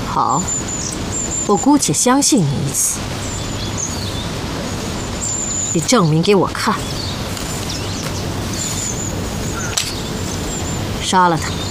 好，我姑且相信你一次。你证明给我看。杀了他。